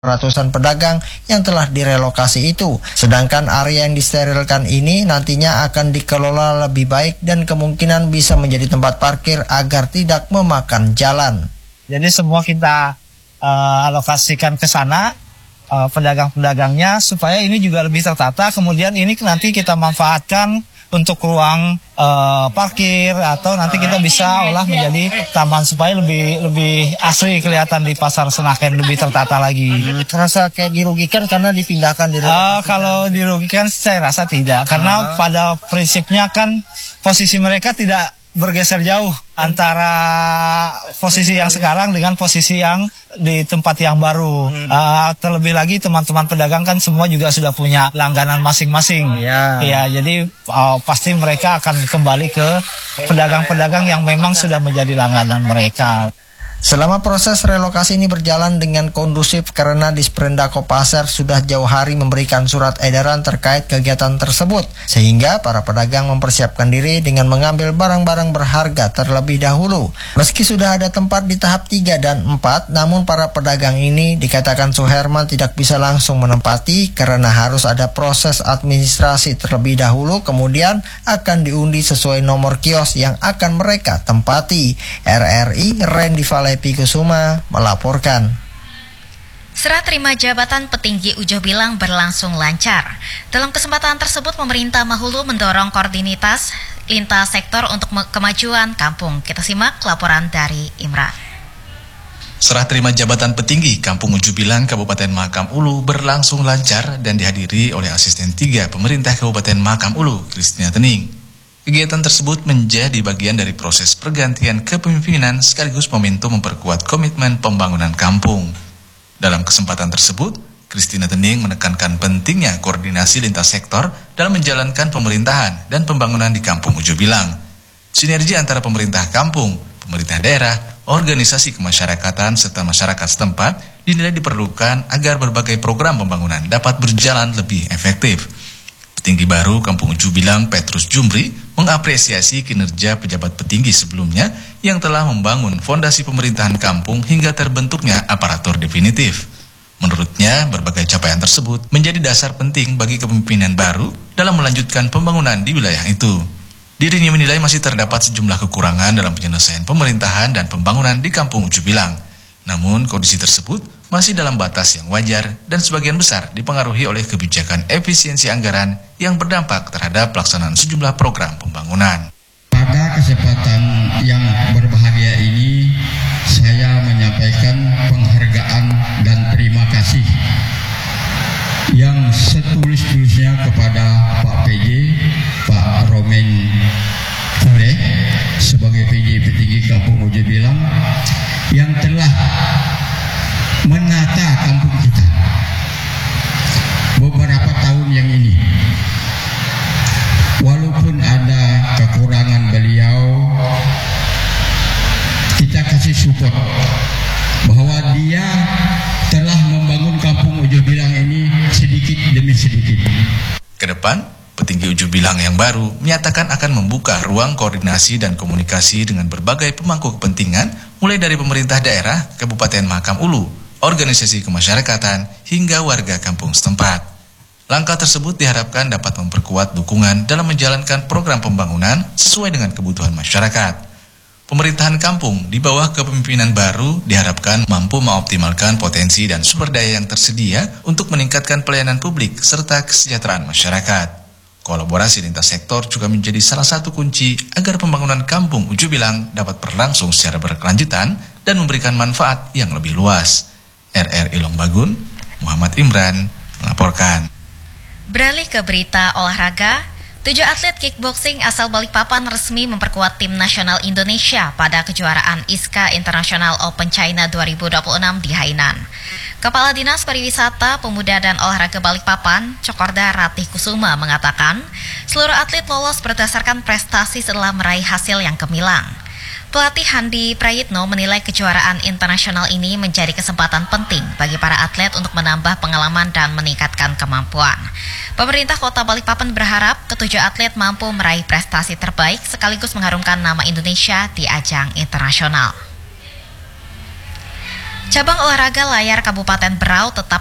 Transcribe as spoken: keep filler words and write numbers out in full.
ratusan pedagang yang telah direlokasi itu. Sedangkan area yang disterilkan ini nantinya akan dikelola lebih baik dan kemungkinan bisa menjadi tempat parkir agar tidak memakan jalan. Jadi semua kita uh, alokasikan ke sana uh, pedagang-pedagangnya supaya ini juga lebih tertata. Kemudian ini nanti kita manfaatkan untuk ruang uh, parkir atau nanti kita bisa olah menjadi taman supaya lebih lebih asri kelihatan di pasar Senayan, lebih tertata lagi. Terasa kayak dirugikan karena dipindahkan di uh, kalau dirugikan saya rasa tidak, karena uh. pada prinsipnya kan posisi mereka tidak bergeser jauh antara posisi yang sekarang dengan posisi yang di tempat yang baru. Hmm. Uh, terlebih lagi teman-teman pedagang kan semua juga sudah punya langganan masing-masing. Ya, ya jadi uh, pasti mereka akan kembali ke pedagang-pedagang yang memang sudah menjadi langganan mereka. Selama proses relokasi ini berjalan dengan kondusif karena Disperindak Kopasser sudah jauh hari memberikan surat edaran terkait kegiatan tersebut, sehingga para pedagang mempersiapkan diri dengan mengambil barang-barang berharga terlebih dahulu. Meski sudah ada tempat di tahap tiga dan empat, namun para pedagang ini dikatakan Suherman tidak bisa langsung menempati karena harus ada proses administrasi terlebih dahulu, kemudian akan diundi sesuai nomor kios yang akan mereka tempati. R R I Randy Vale Kusuma melaporkan. Serah terima jabatan petinggi Ujo Bilang berlangsung lancar. Dalam kesempatan tersebut, pemerintah Mahulu mendorong koordinitas lintas sektor untuk kemajuan kampung. Kita simak laporan dari Imran. Serah terima jabatan petinggi Kampung Ujo Bilang Kabupaten Mahakam Ulu berlangsung lancar dan dihadiri oleh asisten tiga pemerintah Kabupaten Mahakam Ulu, Kristina Tening. Kegiatan tersebut menjadi bagian dari proses pergantian kepemimpinan sekaligus momentum memperkuat komitmen pembangunan kampung. Dalam kesempatan tersebut, Kristina Tening menekankan pentingnya koordinasi lintas sektor dalam menjalankan pemerintahan dan pembangunan di Kampung Ujo Bilang. Sinergi antara pemerintah kampung, pemerintah daerah, organisasi kemasyarakatan, serta masyarakat setempat dinilai diperlukan agar berbagai program pembangunan dapat berjalan lebih efektif. Petinggi baru Kampung Ujo Bilang, Petrus Jumri, mengapresiasi kinerja pejabat petinggi sebelumnya yang telah membangun fondasi pemerintahan kampung hingga terbentuknya aparatur definitif. Menurutnya, berbagai capaian tersebut menjadi dasar penting bagi kepemimpinan baru dalam melanjutkan pembangunan di wilayah itu. Dirinya menilai masih terdapat sejumlah kekurangan dalam penyelesaian pemerintahan dan pembangunan di Kampung Ujo Bilang. Namun, kondisi tersebut masih dalam batas yang wajar dan sebagian besar dipengaruhi oleh kebijakan efisiensi anggaran yang berdampak terhadap pelaksanaan sejumlah program pembangunan. Pada kesempatan yang berbahagia ini, saya menyampaikan penghargaan dan terima kasih yang setulus-tulusnya kepada Pak P J, Pak Romen Fule, sebagai P J petinggi Kampung Ujo Bilang, yang telah menata kampung kita beberapa tahun yang ini. Walaupun ada kekurangan beliau, kita kasih support bahwa dia telah membangun Kampung Ujo Bilang ini sedikit demi sedikit. Kedepan, petinggi Ujo Bilang yang baru menyatakan akan membuka ruang koordinasi dan komunikasi dengan berbagai pemangku kepentingan, mulai dari pemerintah daerah, Kabupaten Mahakam Ulu, organisasi kemasyarakatan, hingga warga kampung setempat. Langkah tersebut diharapkan dapat memperkuat dukungan dalam menjalankan program pembangunan sesuai dengan kebutuhan masyarakat. Pemerintahan kampung di bawah kepemimpinan baru diharapkan mampu mengoptimalkan potensi dan sumber daya yang tersedia untuk meningkatkan pelayanan publik serta kesejahteraan masyarakat. Kolaborasi lintas sektor juga menjadi salah satu kunci agar pembangunan Kampung Ujo Bilang dapat berlangsung secara berkelanjutan dan memberikan manfaat yang lebih luas. R R I Longbagun, Muhammad Imran melaporkan. Beralih ke berita olahraga, tujuh atlet kickboxing asal Balikpapan resmi memperkuat tim nasional Indonesia pada kejuaraan I S K A International Open China dua ribu dua puluh enam di Hainan. Kepala Dinas Pariwisata, Pemuda dan Olahraga Balikpapan, Cokorda Ratih Kusuma, mengatakan seluruh atlet lolos berdasarkan prestasi setelah meraih hasil yang gemilang. Pelatih Handi Prayitno menilai kejuaraan internasional ini menjadi kesempatan penting bagi para atlet untuk menambah pengalaman dan meningkatkan kemampuan. Pemerintah Kota Balikpapan berharap ketujuh atlet mampu meraih prestasi terbaik sekaligus mengharumkan nama Indonesia di ajang internasional. Cabang olahraga layar Kabupaten Berau tetap